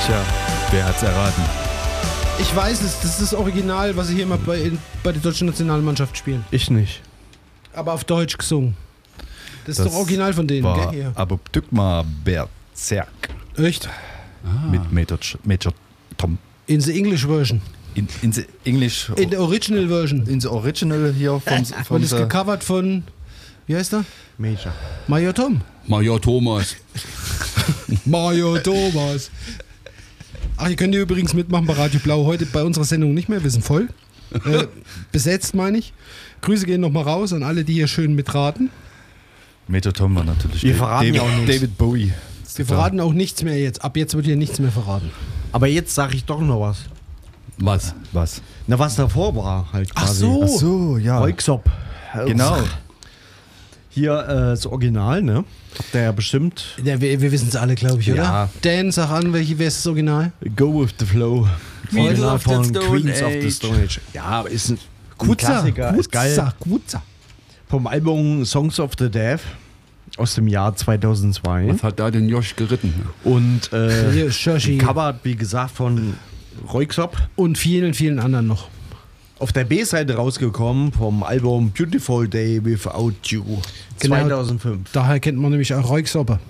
Tja, wer hat's erraten? Ich weiß es, das ist das Original, was sie hier immer bei der deutschen Nationalmannschaft spielen. Ich nicht. Aber auf Deutsch gesungen. Das ist Das doch Original von denen, war gell? Hier. Abubdukma Berserk Echt? mit Major Tom. In the English Version. In the English. In der Original Version. In the Original hier von Und ist gecovert von, wie heißt er? Major. Major Tom. Major Thomas. Major Thomas. Ach, ihr könnt ihr übrigens mitmachen bei Radio Blau. Heute bei unserer Sendung nicht mehr, wir sind voll. Besetzt, meine ich. Grüße gehen nochmal raus an alle, die hier schön mitraten. Major Tom war natürlich Wir verraten ja auch nichts. David Bowie. Wir verraten auch nichts mehr jetzt. Ab jetzt wird hier nichts mehr verraten. Aber jetzt sage ich doch noch was. Was? Na, was davor war halt Ach quasi. so. Ach so, ja. Röyksopp. Genau. Hier das Original, ne? Habt ihr ja bestimmt. Ja, wir wissen es alle, glaube ich, oder? Ja. Dan, sag an, wer ist das Original? Go with the Flow. Middle of the von Stone Queens of the Age. Stone Age. Ja, aber ist ein Klassiker. Ist geil. Kutza. Vom Album Songs of the Deaf aus dem Jahr 2002. Was hat da denn Josh geritten? Und Hier ist Shoshi. Covered, wie gesagt, von Röyksopp. Und vielen, vielen anderen noch. Auf der B-Seite rausgekommen vom Album Beautiful Day Without You. Genau. 2005. Daher kennt man nämlich auch Röyksoppe.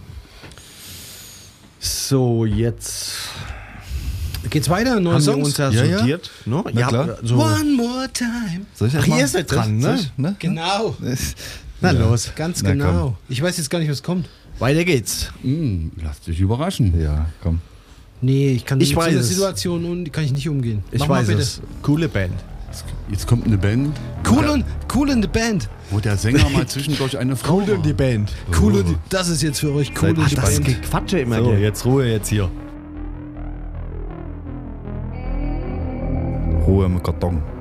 So, jetzt Geht's weiter? Neue haben wir Songs? uns ja Ja, ja. sortiert. Ne? Na klar. So. One more time. Soll ich Ach, ihr seid dran, ne? Soll ich, ne? Genau. Na los, Ganz Na, genau. komm. Ich weiß jetzt gar nicht, was kommt. weiter geht's. Lass dich überraschen. Ja, komm. Nee, ich kann Ich mit so weiß einer es. Situation und die kann ich nicht umgehen. Ich Mach mal weiß bitte. es. Coole Band. Jetzt kommt eine Band, Cool in the Band. wo der Sänger mal zwischendurch eine Frau war. Band. Cool in the, das ist jetzt für euch cool in Ach, the das Band. Gequatsche immer. So, gell? jetzt Ruhe jetzt hier. Ruhe im Karton.